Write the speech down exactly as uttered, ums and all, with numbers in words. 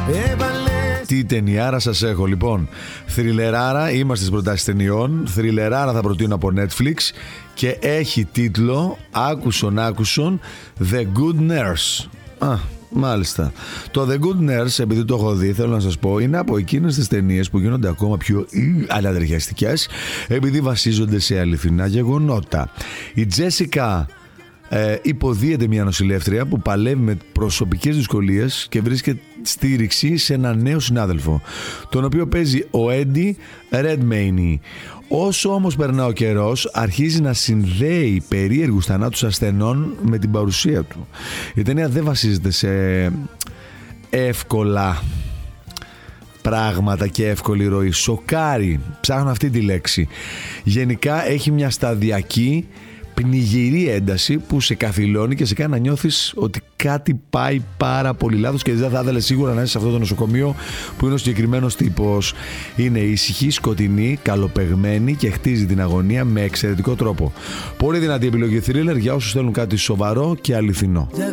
Τι ταινιάρα σας έχω λοιπόν. Θριλεράρα, είμαστε στις προτάσεις ταινιών. Θριλεράρα θα προτείνω από Netflix και έχει τίτλο, άκουσον άκουσον, The Good Nurse. Α, μάλιστα. Το The Good Nurse, επειδή το έχω δει, θέλω να σας πω, είναι από εκείνες τις ταινίες που γίνονται ακόμα πιο αλαδριαστικές, επειδή βασίζονται σε αληθινά γεγονότα. Η Τζέσικα Ε, υποδίεται μια νοσηλεύτρια που παλεύει με προσωπικές δυσκολίες και βρίσκεται στήριξη σε ένα νέο συνάδελφο, τον οποίο παίζει ο Έντι Ρέντμεϊνι. Όσο όμως περνά ο καιρός, αρχίζει να συνδέει περίεργους θανάτους ασθενών με την παρουσία του. Η ταινία δεν βασίζεται σε εύκολα πράγματα και εύκολη ροή. Σοκάρει, ψάχνω αυτή τη λέξη. Γενικά έχει μια σταδιακή πνιγυρή ένταση που σε καθυλώνει και σε κάνει να νιώθεις ότι κάτι πάει πάρα πολύ λάθος και δεν θα ήθελε σίγουρα να είσαι σε αυτό το νοσοκομείο που είναι ο συγκεκριμένος τύπος. Είναι ήσυχη, σκοτεινή, καλοπεγμένη και χτίζει την αγωνία με εξαιρετικό τρόπο. Πολύ δυνατή επιλογή thriller για όσους θέλουν κάτι σοβαρό και αληθινό.